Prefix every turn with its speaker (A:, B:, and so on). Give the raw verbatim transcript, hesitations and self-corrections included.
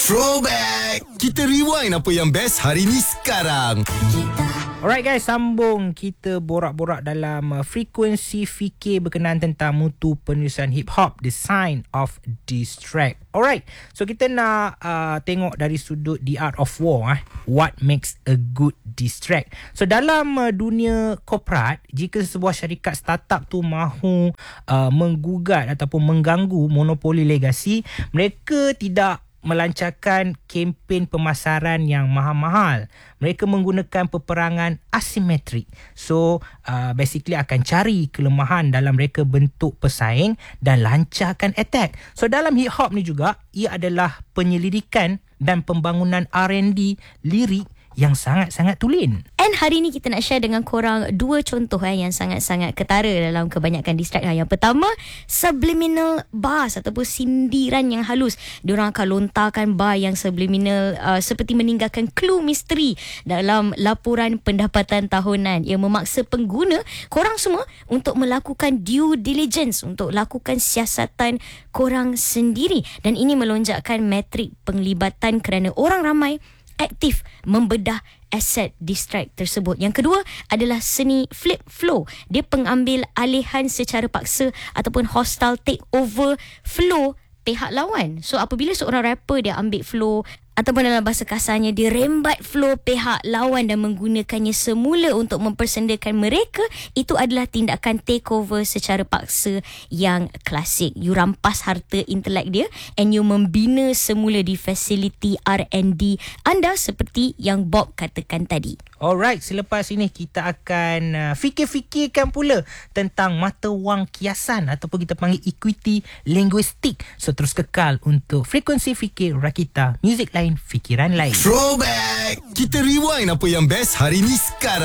A: Throwback. Kita rewind apa yang best hari ni sekarang.
B: Alright guys, sambung kita borak-borak dalam uh, frekuensi fikir berkenaan tentang mutu penulisan hip hop, the sign of distract. Alright, so kita nak uh, tengok dari sudut the art of war, eh. What makes a good distract? So dalam uh, dunia korporat, jika sebuah syarikat startup tu mahu uh, menggugat ataupun mengganggu monopoli legasi, mereka tidak melancarkan kempen pemasaran yang mahal-mahal. Mereka menggunakan peperangan asimetrik. So, uh, basically akan cari kelemahan dalam reka bentuk pesaing dan lancarkan attack. So, dalam hip hop ni juga, ia adalah penyelidikan dan pembangunan R and D lirik yang sangat-sangat tulen.
C: And hari ni kita nak share dengan korang dua contoh eh, yang sangat-sangat ketara dalam kebanyakan distract. Yang pertama, subliminal bars ataupun sindiran yang halus. Diorang akan lontarkan bar yang subliminal uh, seperti meninggalkan clue misteri dalam laporan pendapatan tahunan. Ia memaksa pengguna, korang semua, untuk melakukan due diligence, untuk lakukan siasatan korang sendiri. Dan ini melonjakkan metrik penglibatan kerana orang ramai aktif membedah aset distract tersebut. Yang kedua adalah seni flip flow. Dia pengambil alihan secara paksa ataupun hostile take over flow pihak lawan. So apabila seorang rapper dia ambil flow ataupun dalam bahasa kasarnya dia rembat flow pihak lawan dan menggunakannya semula untuk mempersendakan mereka, itu adalah tindakan takeover secara paksa yang klasik. You rampas harta intelek dia and you membina semula di fasiliti R and D anda seperti yang Bob katakan tadi.
B: Alright, selepas ini kita akan uh, fikir-fikirkan pula tentang mata wang kiasan ataupun kita panggil equity linguistik. So terus kekal untuk frekuensi fikir Rakita, muzik lain, fikiran lain.
A: Throwback. Kita rewind apa yang best hari ni sekarang.